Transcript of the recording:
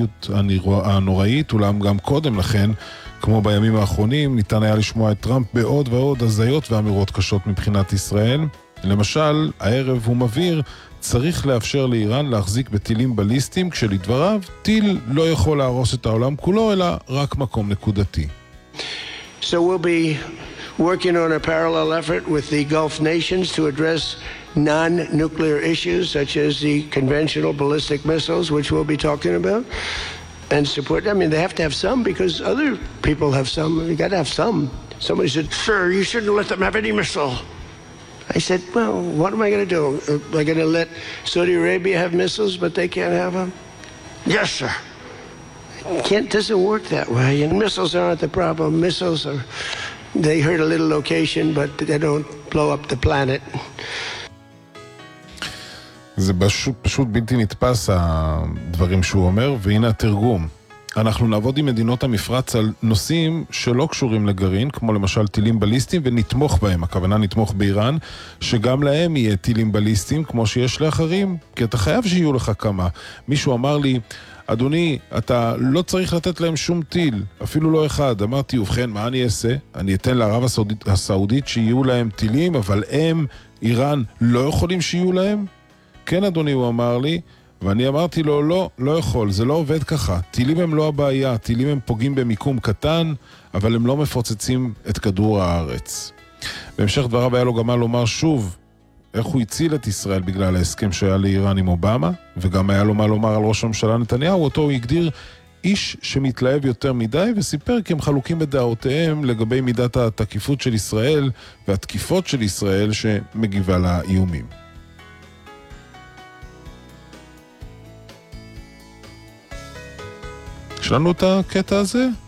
ההתנהלות הנוראית, אולם גם קודם לכן, כמו בימים האחרונים, ניתן היה לשמוע את טראמפ בעוד ועוד הזיות ואמירות קשות מבחינת ישראל. למשל, הערב הוא מבהיר, צריך לאפשר לאיראן להחזיק בטילים בליסטיים, כשלדבריו, טיל לא יכול להרוס את העולם כולו, אלא רק מקום נקודתי. So we'll be working on a parallel effort with the Gulf nations to address non-nuclear issues such as the conventional ballistic missiles, which we'll be talking about, and support. I mean, they have to have some because other people have some. You got to have some. Somebody said, "Sir, you shouldn't let them have any missile." I said, "Well, what am I going to do? Am I going to let Saudi Arabia have missiles, but they can't have them?" Yes, sir. It doesn't work that way. And missiles aren't the problem. Missiles are, they hurt a little location, but they don't blow up the planet. זה פשוט בלתי נתפס הדברים שהוא אומר, והנה התרגום. אנחנו נעבוד עם מדינות המפרץ על נושאים שלא קשורים לגרעין, כמו למשל טילים בליסטיים, ונתמוך בהם. הכוונה נתמוך באיראן, שגם להם יהיה טילים בליסטיים, כמו שיש לאחרים, כי אתה חייב שיהיו לך כמה. מישהו אמר לי, אדוני, אתה לא צריך לתת להם שום טיל, אפילו לא אחד. אמרתי, ובכן, מה אני אעשה? אני אתן לערב הסעודית שיהיו להם טילים, אבל הם, איראן, לא יכולים שיהיו להם? כן, אדוני, הוא אמר לי, ואני אמרתי לו, לא יכול, זה לא עובד ככה. טילים הם לא הבעיה, טילים הם פוגעים במיקום קטן, אבל הם לא מפוצצים את כדור הארץ. בהמשך דבריו היה לו גם מה לומר שוב, איך הוא הציל את ישראל בגלל ההסכם שהיה לאיראן עם אובמה, וגם היה לו מה לומר על ראש הממשלה נתניהו, אותו הוא הגדיר איש שמתלהב יותר מדי, וסיפר כי הם חלוקים בדעותיהם לגבי מידת התקיפות של ישראל, והתקיפות של ישראל שמגיבה לאיומים. יש לנו את הקטע הזה?